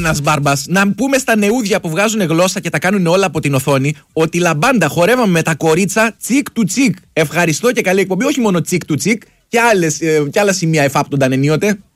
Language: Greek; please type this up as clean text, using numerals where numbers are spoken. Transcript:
Ένας μπάρμπας. Να πούμε στα νεούδια που βγάζουν γλώσσα και τα κάνουν όλα από την οθόνη ότι λαμπάντα χορεύαμε με τα κορίτσα τσικ του τσικ. Ευχαριστώ και καλή εκπομπή. Όχι μόνο τσικ του τσικ και άλλα σημεία εφάπτονταν ενίοτε.